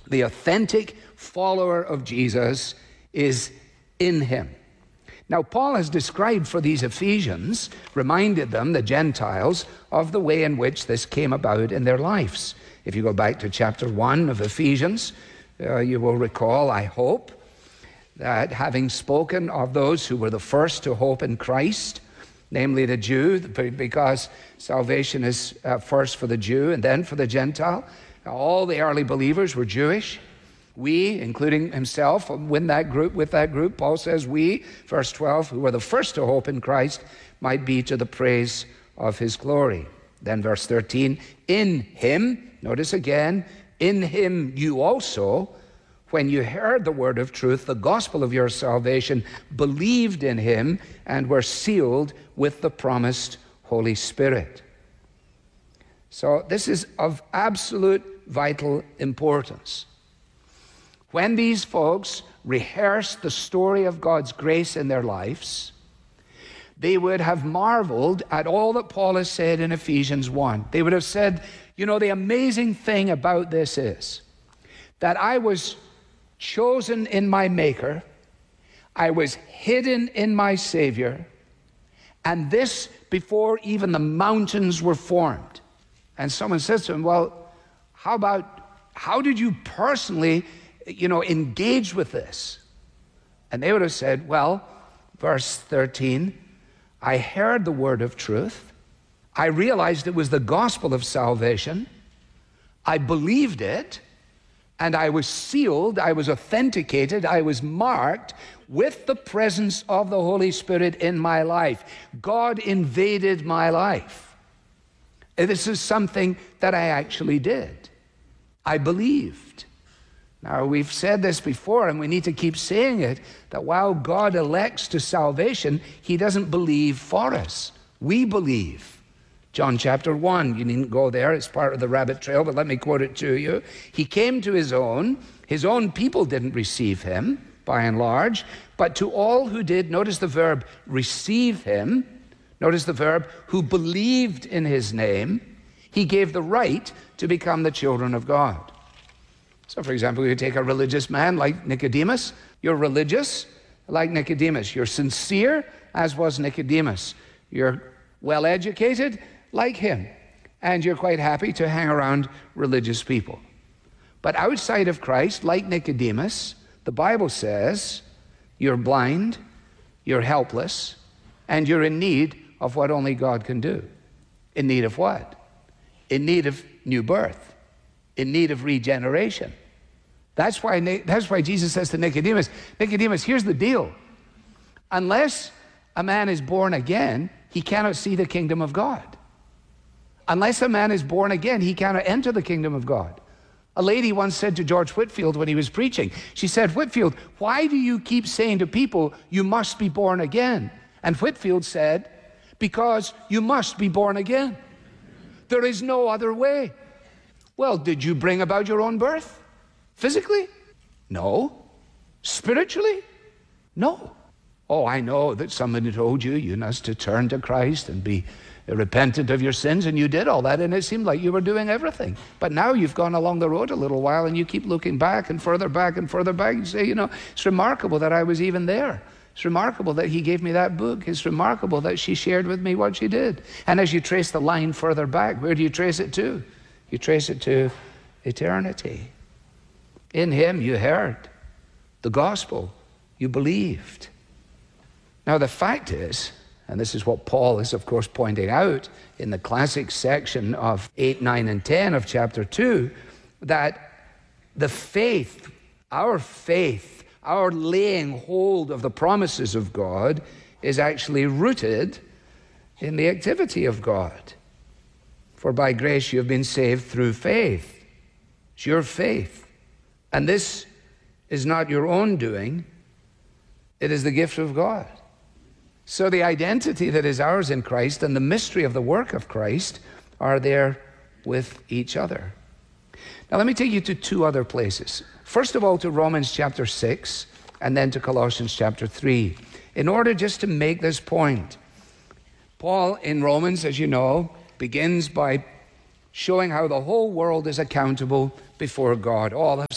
The authentic follower of Jesus is in him. Now, Paul has described for these Ephesians, reminded them, the Gentiles, of the way in which this came about in their lives. If you go back to chapter 1 of Ephesians, you will recall, I hope, that having spoken of those who were the first to hope in Christ, namely the Jew, because salvation is first for the Jew and then for the Gentile. All the early believers were Jewish. We, including himself, with that group, Paul says, we, verse 12, who were the first to hope in Christ, might be to the praise of his glory. Then verse 13, in him, notice again, in him you also, when you heard the word of truth, the gospel of your salvation, believed in him and were sealed with the promised Holy Spirit. So this is of absolute vital importance. When these folks rehearsed the story of God's grace in their lives, they would have marveled at all that Paul has said in Ephesians 1. They would have said, you know, the amazing thing about this is that I was chosen in my Maker, I was hidden in my Savior, and this before even the mountains were formed. And someone says to him, well, how did you personally engage with this? And they would have said, well, verse 13, I heard the word of truth. I realized it was the gospel of salvation. I believed it, and I was sealed, I was authenticated, I was marked with the presence of the Holy Spirit in my life. God invaded my life. This is something that I actually did. I believed. Now, we've said this before, and we need to keep saying it, that while God elects to salvation, he doesn't believe for us. We believe. John chapter 1, you needn't go there, it's part of the rabbit trail, but let me quote it to you. He came to his own people didn't receive him, by and large, but to all who did, notice the verb, receive him, notice the verb, who believed in his name, he gave the right to become the children of God. So, for example, you take a religious man like Nicodemus. You're religious like Nicodemus. You're sincere, as was Nicodemus. You're well-educated like him. And you're quite happy to hang around religious people. But outside of Christ, like Nicodemus, the Bible says you're blind, you're helpless, and you're in need of what only God can do. In need of what? In need of new birth. In need of regeneration. That's why Jesus says to Nicodemus, Nicodemus, here's the deal. Unless a man is born again, he cannot see the kingdom of God. Unless a man is born again, he cannot enter the kingdom of God. A lady once said to George Whitefield when he was preaching, she said, Whitefield, why do you keep saying to people, you must be born again? And Whitefield said, because you must be born again. There is no other way. Well, did you bring about your own birth? Physically? No. Spiritually? No. Oh, I know that somebody told you must to turn to Christ and be repentant of your sins, and you did all that, and it seemed like you were doing everything. But now you've gone along the road a little while, and you keep looking back and further back and further back. You say, it's remarkable that I was even there. It's remarkable that he gave me that book. It's remarkable that she shared with me what she did. And as you trace the line further back, where do you trace it to? You trace it to eternity. In him you heard the gospel. You believed. Now the fact is, and this is what Paul is of course pointing out in the classic section of 8, 9, and 10 of chapter 2, that the faith, our laying hold of the promises of God is actually rooted in the activity of God. For by grace you have been saved through faith. It's your faith. And this is not your own doing. It is the gift of God. So the identity that is ours in Christ and the mystery of the work of Christ are there with each other. Now let me take you to two other places. First of all, to Romans chapter 6, and then to Colossians chapter 3, in order just to make this point. Paul in Romans, as you know, begins by showing how the whole world is accountable before God. All have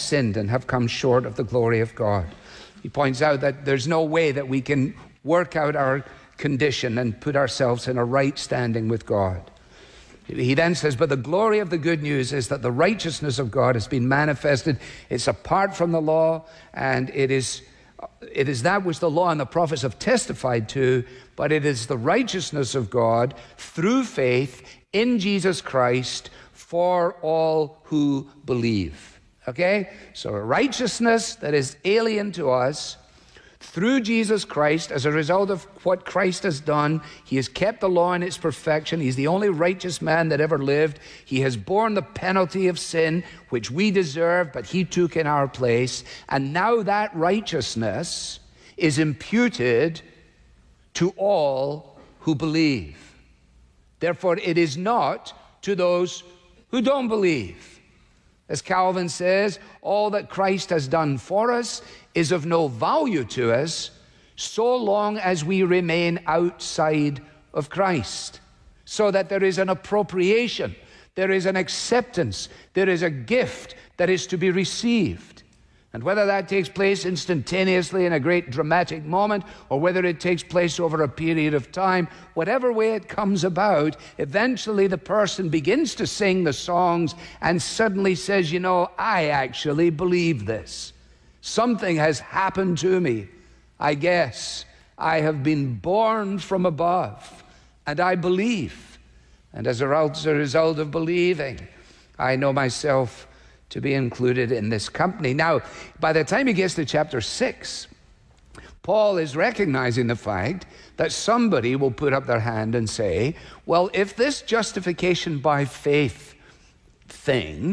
sinned and have come short of the glory of God. He points out that there's no way that we can work out our condition and put ourselves in a right standing with God. He then says, but the glory of the good news is that the righteousness of God has been manifested. It's apart from the law, and it is that which the law and the prophets have testified to, but it is the righteousness of God through faith in Jesus Christ for all who believe. Okay? So a righteousness that is alien to us through Jesus Christ, as a result of what Christ has done. He has kept the law in its perfection. He's the only righteous man that ever lived. He has borne the penalty of sin, which we deserve, but he took in our place. And now that righteousness is imputed to all who believe. Therefore, it is not to those who don't believe. As Calvin says, all that Christ has done for us is of no value to us so long as we remain outside of Christ. So that there is an appropriation, there is an acceptance, there is a gift that is to be received. And whether that takes place instantaneously in a great dramatic moment, or whether it takes place over a period of time, whatever way it comes about, eventually the person begins to sing the songs and suddenly says, you know, I actually believe this. Something has happened to me. I guess I have been born from above, and I believe. And as a result of believing, I know myself to be included in this company. Now, by the time he gets to chapter 6, Paul is recognizing the fact that somebody will put up their hand and say, well, if this justification by faith thing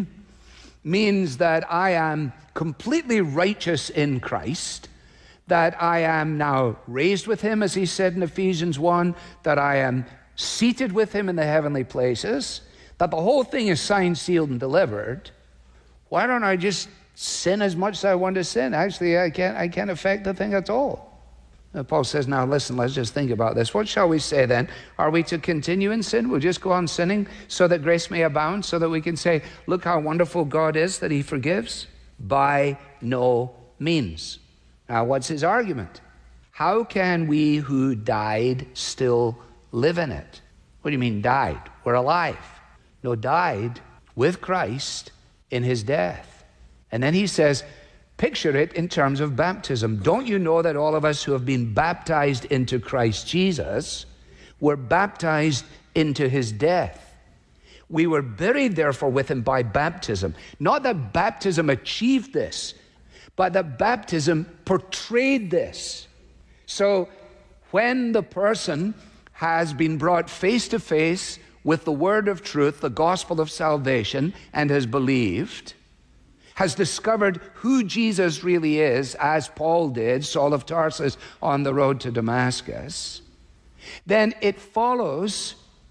means that I am completely righteous in Christ, that I am now raised with him, as he said in Ephesians 1, that I am seated with him in the heavenly places, that the whole thing is signed, sealed, and delivered, why don't I just sin as much as I want to sin? Actually, I can't affect the thing at all. And Paul says, now listen, let's just think about this. What shall we say then? Are we to continue in sin? We'll just go on sinning so that grace may abound, so that we can say, look how wonderful God is that he forgives? By no means. Now, what's his argument? How can we who died still live in it? What do you mean died? We're alive. No, died with Christ in his death. And then he says, picture it in terms of baptism. Don't you know that all of us who have been baptized into Christ Jesus were baptized into his death? We were buried, therefore, with him by baptism. Not that baptism achieved this, but that baptism portrayed this. So when the person has been brought face to face with the word of truth, the gospel of salvation, and has believed, has discovered who Jesus really is, as Paul did, Saul of Tarsus, on the road to Damascus, then it follows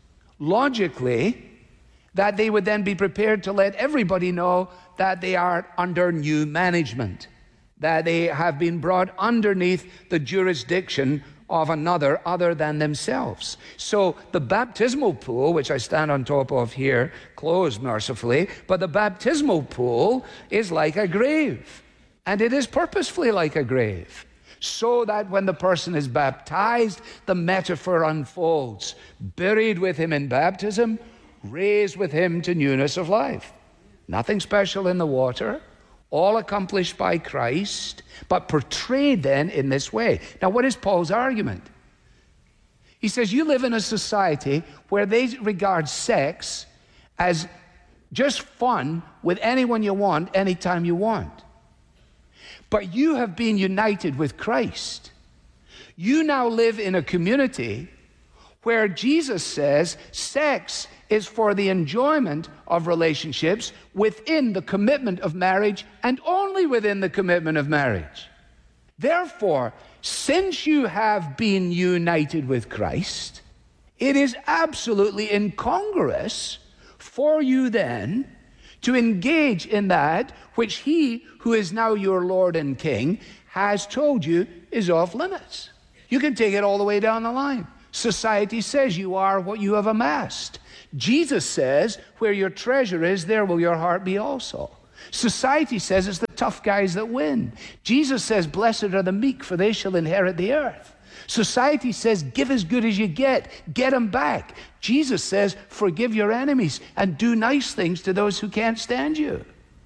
logically that they would then be prepared to let everybody know that they are under new management, that they have been brought underneath the jurisdiction of another other than themselves. So the baptismal pool, which I stand on top of here, closed mercifully, but the baptismal pool is like a grave, and it is purposefully like a grave, so that when the person is baptized, the metaphor unfolds. Buried with him in baptism, raised with him to newness of life. Nothing special in the water, all accomplished by Christ, but portrayed then in this way. Now, what is Paul's argument? He says, you live in a society where they regard sex as just fun with anyone you want, anytime you want. But you have been united with Christ. You now live in a community where Jesus says sex is for the enjoyment of relationships within the commitment of marriage, and only within the commitment of marriage. Therefore, since you have been united with Christ, it is absolutely incongruous for you then to engage in that which he who is now your Lord and King has told you is off limits. You can take it all the way down the line. Society says you are what you have amassed. Jesus says, where your treasure is, there will your heart be also. Society says it's the tough guys that win. Jesus says, blessed are the meek, for they shall inherit the earth. Society says, give as good as you get them back. Jesus says, forgive your enemies and do nice things to those who can't stand you.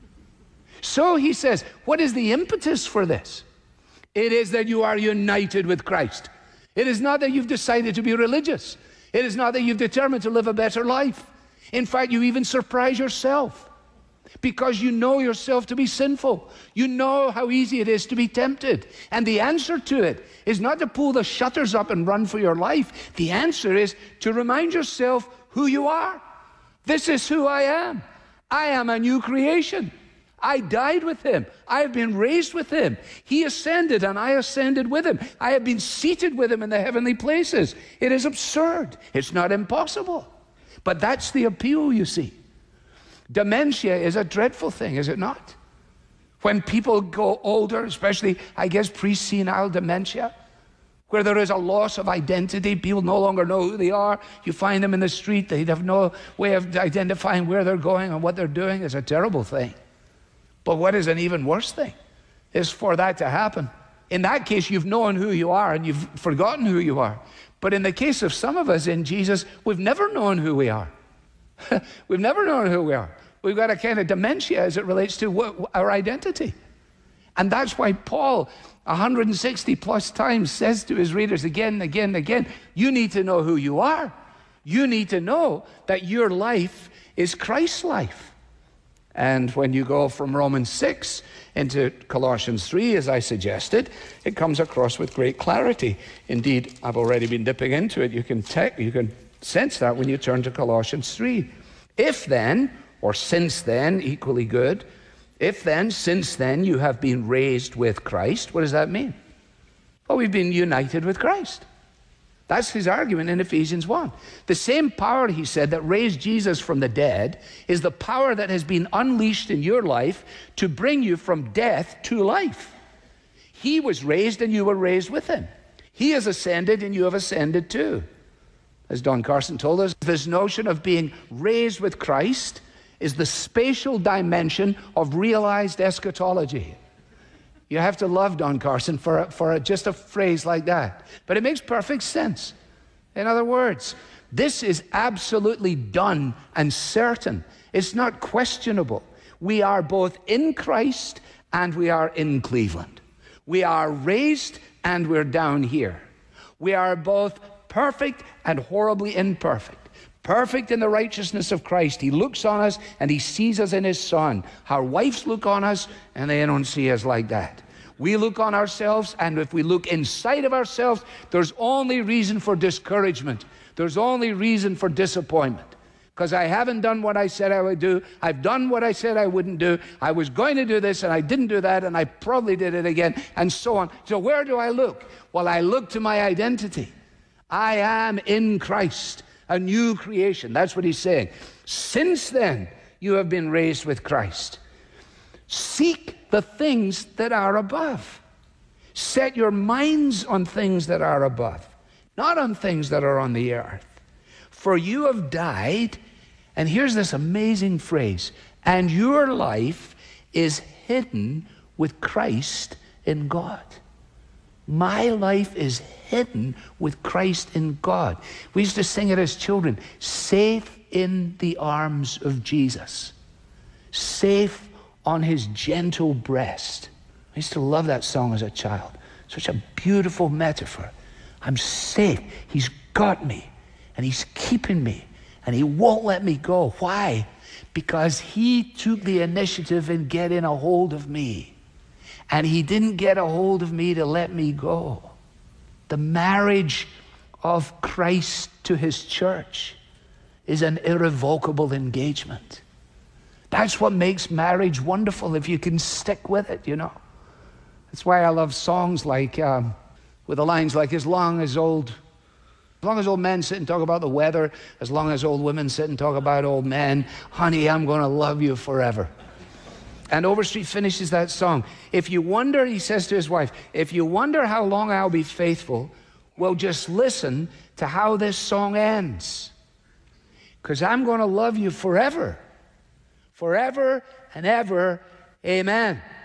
So he says, what is the impetus for this? It is that you are united with Christ. It is not that you've decided to be religious. It is not that you've determined to live a better life. In fact, you even surprise yourself because you know yourself to be sinful. You know how easy it is to be tempted. And the answer to it is not to pull the shutters up and run for your life. The answer is to remind yourself who you are. This is who I am. I am a new creation. I died with him. I have been raised with him. He ascended and I ascended with him. I have been seated with him in the heavenly places. It is absurd. It's not impossible. But that's the appeal, you see. Dementia is a dreadful thing, is it not? When people go older, especially, I guess, pre-senile dementia, where there is a loss of identity, people no longer know who they are. You find them in the street, they have no way of identifying where they're going and what they're doing. It's a terrible thing. But what is an even worse thing is for that to happen. In that case, you've known who you are and you've forgotten who you are. But in the case of some of us in Jesus, we've never known who we are. We've never known who we are. We've got a kind of dementia as it relates to our identity. And that's why Paul, 160 plus times, says to his readers again and again and again, you need to know who you are. You need to know that your life is Christ's life. And when you go from Romans 6 into Colossians 3, as I suggested, it comes across with great clarity. Indeed, I've already been dipping into it. You can sense that when you turn to Colossians 3. If then, or since then, equally good, if then, since then, you have been raised with Christ, what does that mean? Well, we've been united with Christ. That's his argument in Ephesians 1. The same power, he said, that raised Jesus from the dead is the power that has been unleashed in your life to bring you from death to life. He was raised and you were raised with him. He has ascended and you have ascended too. As Don Carson told us, this notion of being raised with Christ is the spatial dimension of realized eschatology. You have to love Don Carson for just a phrase like that. But it makes perfect sense. In other words, this is absolutely done and certain. It's not questionable. We are both in Christ and we are in Cleveland. We are raised and we're down here. We are both perfect and horribly imperfect. Perfect in the righteousness of Christ. He looks on us and he sees us in his Son. Our wives look on us and they don't see us like that. We look on ourselves, and if we look inside of ourselves, there's only reason for discouragement. There's only reason for disappointment. Because I haven't done what I said I would do. I've done what I said I wouldn't do. I was going to do this and I didn't do that and I probably did it again, and so on. So where do I look? Well, I look to my identity. I am in Christ, a new creation. That's what he's saying. Since then, you have been raised with Christ. Seek the things that are above. Set your minds on things that are above, not on things that are on the earth. For you have died, and here's this amazing phrase, and your life is hidden with Christ in God. My life is hidden with Christ in God. We used to sing it as children, safe in the arms of Jesus, safe on his gentle breast. I used to love that song as a child. Such a beautiful metaphor. I'm safe. He's got me, and he's keeping me, and he won't let me go. Why? Because he took the initiative in getting a hold of me, and he didn't get a hold of me to let me go. The marriage of Christ to his church is an irrevocable engagement. That's what makes marriage wonderful, if you can stick with it, you know. That's why I love songs like, with the lines like, as long as old men sit and talk about the weather, as long as old women sit and talk about old men, honey, I'm going to love you forever. And Overstreet finishes that song. If you wonder, he says to his wife, if you wonder how long I'll be faithful, well, just listen to how this song ends. Because I'm going to love you forever. Forever and ever, amen.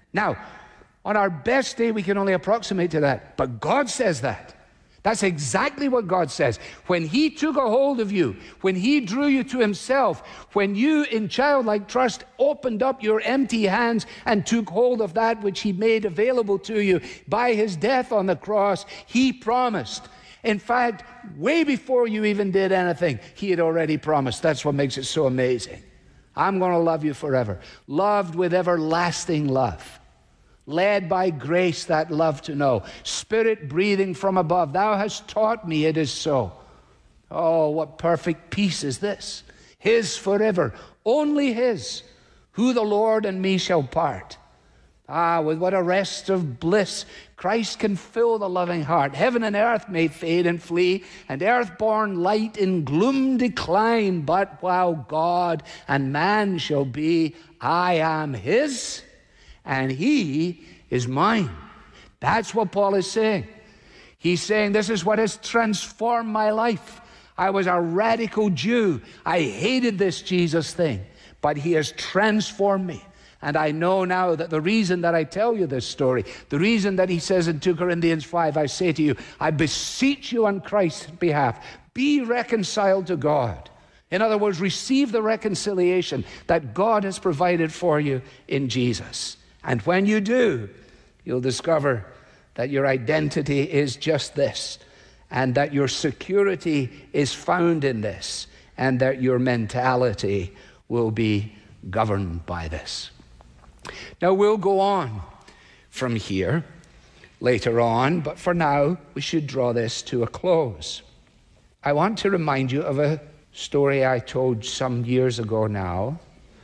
Now, on our best day, we can only approximate to that, but God says that. That's exactly what God says. When he took a hold of you, when he drew you to himself, when you in childlike trust opened up your empty hands and took hold of that which he made available to you by his death on the cross, he promised. In fact, way before you even did anything, he had already promised. That's what makes it so amazing. I'm going to love you forever. Loved with everlasting love. Led by grace that love to know. Spirit breathing from above. Thou hast taught me it is so. Oh, what perfect peace is this. His forever. Only his. Who the Lord and me shall part. Ah, with what a rest of bliss Christ can fill the loving heart. Heaven and earth may fade and flee, and earth-born light in gloom decline. But while God and man shall be, I am his, and he is mine. That's what Paul is saying. He's saying this is what has transformed my life. I was a radical Jew. I hated this Jesus thing, but he has transformed me. And I know now that the reason that I tell you this story, the reason that he says in 2 Corinthians 5, I say to you, I beseech you on Christ's behalf, be reconciled to God. In other words, receive the reconciliation that God has provided for you in Jesus. And when you do, you'll discover that your identity is just this, and that your security is found in this, and that your mentality will be governed by this. Now, we'll go on from here later on, but for now, we should draw this to a close. I want to remind you of a story I told some years ago now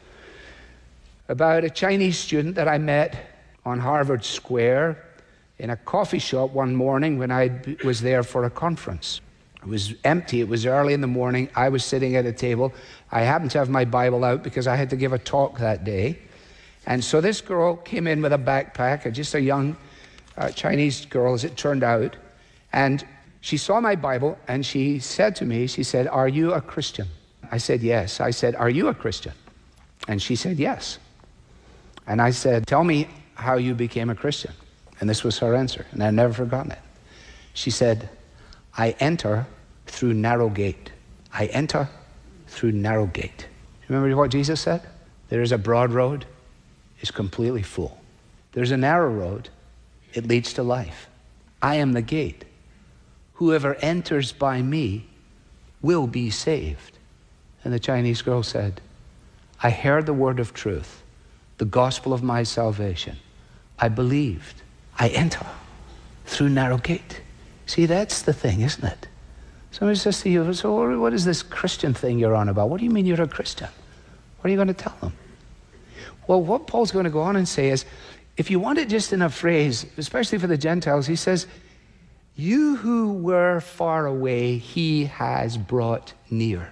about a Chinese student that I met on Harvard Square in a coffee shop one morning when I was there for a conference. It was empty. It was early in the morning. I was sitting at a table. I happened to have my Bible out because I had to give a talk that day. And so this girl came in with a backpack, just a young Chinese girl, as it turned out. And she saw my Bible, and she said to me, she said, "Are you a Christian?" I said, "Yes." I said, "Are you a Christian?" And she said, "Yes." And I said, "Tell me how you became a Christian." And this was her answer, and I've never forgotten it. She said, "I enter through narrow gate. I enter through narrow gate." Remember what Jesus said? There is a broad road, it's completely full. There's a narrow road, it leads to life. I am the gate. Whoever enters by me will be saved. And the Chinese girl said, "I heard the word of truth, the gospel of my salvation. I believed. I enter through narrow gate." See, that's the thing, isn't it? Somebody says to you, "So what is this Christian thing you're on about? What do you mean you're a Christian?" What are you going to tell them? Well, what Paul's going to go on and say is, if you want it just in a phrase, especially for the Gentiles, he says, "You who were far away, he has brought near."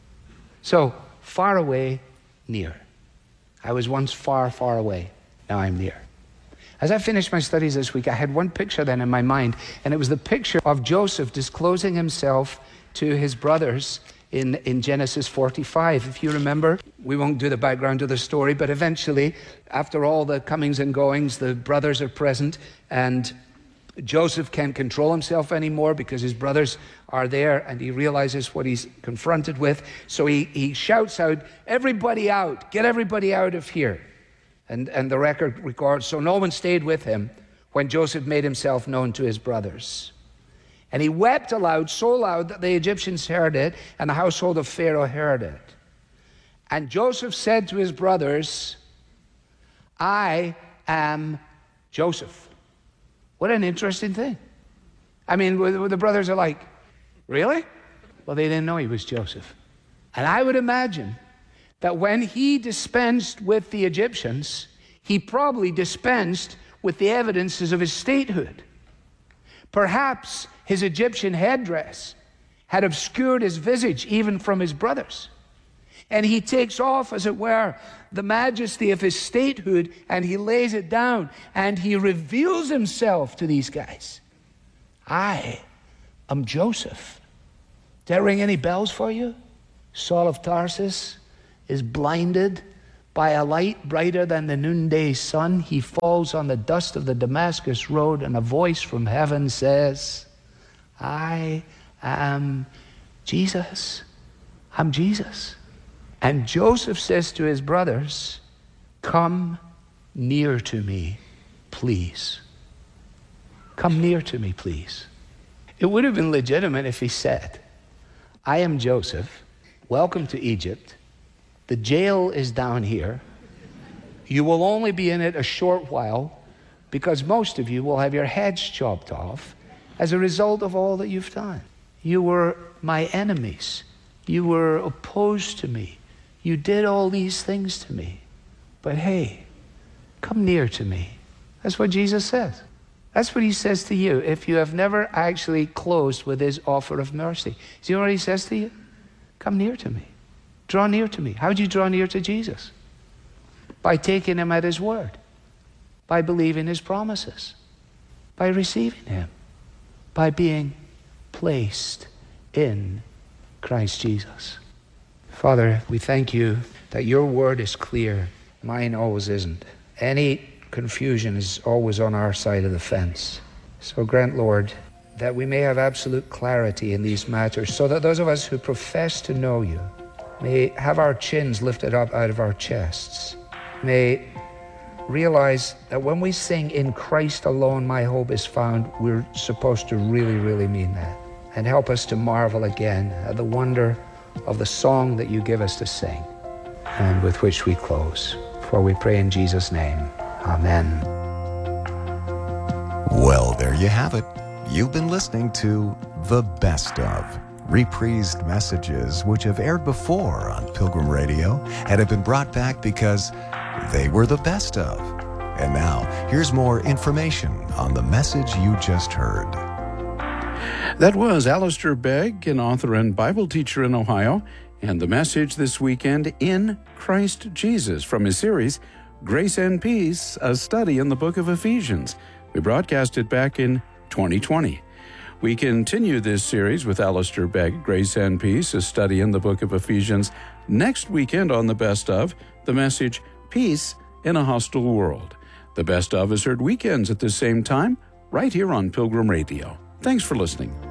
So, far away, near. I was once far, far away. Now I'm near. As I finished my studies this week, I had one picture then in my mind, and it was the picture of Joseph disclosing himself to his brothers in Genesis 45. If you remember, we won't do the background to the story, but eventually, after all the comings and goings, the brothers are present, and Joseph can't control himself anymore because his brothers are there, and he realizes what he's confronted with. So he shouts out, "Everybody out, get everybody out of here." And the record records, so no one stayed with him when Joseph made himself known to his brothers. And he wept aloud, so loud that the Egyptians heard it, and the household of Pharaoh heard it. And Joseph said to his brothers, "I am Joseph." What an interesting thing. I mean, the brothers are like, "Really?" Well, they didn't know he was Joseph. And I would imagine that when he dispensed with the Egyptians, he probably dispensed with the evidences of his statehood. Perhaps his Egyptian headdress had obscured his visage even from his brothers. And he takes off, as it were, the majesty of his statehood, and he lays it down, and he reveals himself to these guys. "I am Joseph." Does that ring any bells for you? Saul of Tarsus is blinded by a light brighter than the noonday sun, he falls on the dust of the Damascus road, and a voice from heaven says, I am Jesus. I'm Jesus. And Joseph says to his brothers, come near to me, please. Come near to me, please. It would have been legitimate if he said, I am Joseph. Welcome to Egypt. The jail is down here. You will only be in it a short while because most of you will have your heads chopped off as a result of all that you've done. You were my enemies. You were opposed to me. You did all these things to me. But hey, come near to me. That's what Jesus says. That's what he says to you if you have never actually closed with his offer of mercy. See what he says to you? Come near to me. Draw near to me. How do you draw near to Jesus? By taking him at his word. By believing his promises. By receiving him. By being placed in Christ Jesus. Father, we thank you that your word is clear. Mine always isn't. Any confusion is always on our side of the fence. So grant, Lord, that we may have absolute clarity in these matters, so that those of us who profess to know you may have our chins lifted up out of our chests, may realize that when we sing, in Christ alone my hope is found, we're supposed to really, really mean that. And help us to marvel again at the wonder of the song that you give us to sing, and with which we close. For we pray in Jesus' name. Amen. Well, there you have it. You've been listening to The Best Of, reprised messages which have aired before on Pilgrim Radio and have been brought back because they were the best of. And now, here's more information on the message you just heard. That was Alistair Begg, an author and Bible teacher in Ohio, and the message this weekend, In Christ Jesus, from his series, Grace and Peace, a study in the book of Ephesians. We broadcast it back in 2020. We continue this series with Alistair Begg, Grace and Peace, a study in the book of Ephesians, next weekend on The Best Of, the message, Peace in a Hostile World. The Best Of is heard weekends at the same time, right here on Pilgrim Radio. Thanks for listening.